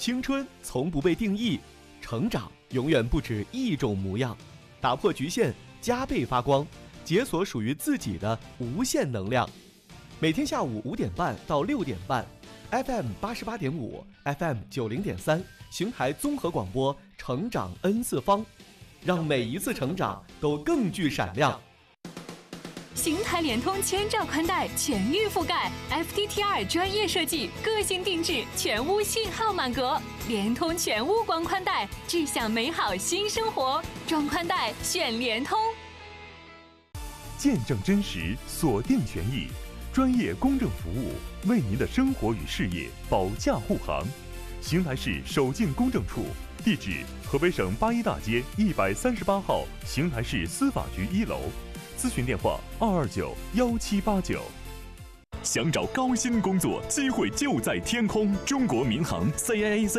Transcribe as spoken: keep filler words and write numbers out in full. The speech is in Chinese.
青春从不被定义，成长永远不止一种模样。打破局限，加倍发光，解锁属于自己的无限能量。每天下午五点半到六点半 ，F M 八十八点五 ，F M 九零点三，邢台综合广播，成长 N 次方，让每一次成长都更具闪亮。 邢台联通千兆宽带全域覆盖 ，F T T R 专业设计，个性定制，全屋信号满格，联通全屋光宽带，志向美好新生活，装宽带选联通。 见证真实，锁定权益，专业公证服务，为您的生活与事业保驾护航。邢台市首进公证处，地址：河北省八一大街一百三十八号邢台市司法局一楼。咨询电话：二二九幺七八九。想找高薪工作，机会就在天空。中国民航 C A A C